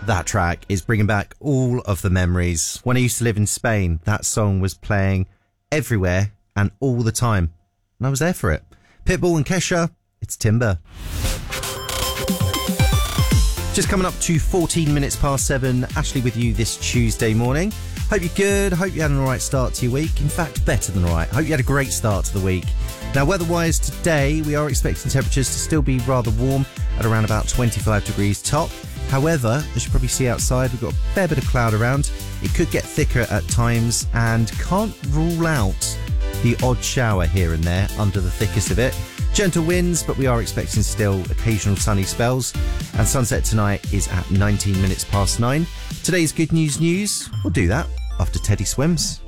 That track is bringing back all of the memories. When I used to live in Spain, that song was playing everywhere and all the time. And I was there for it. Pitbull and Kesha, it's Timber. Just coming up to 14 minutes past 7. Ashley with you this Tuesday morning. Hope you're good. Hope you had an alright start to your week. In fact, better than alright. Hope you had a great start to the week. Now, weather-wise today, we are expecting temperatures to still be rather warm at around about 25 degrees top. However, as you probably see outside, we've got a fair bit of cloud around. It could get thicker at times and can't rule out the odd shower here and there under the thickest of it. Gentle winds, but we are expecting still occasional sunny spells. And sunset tonight is at 19 minutes past 9. Today's good news. We'll do that after Teddy Swims.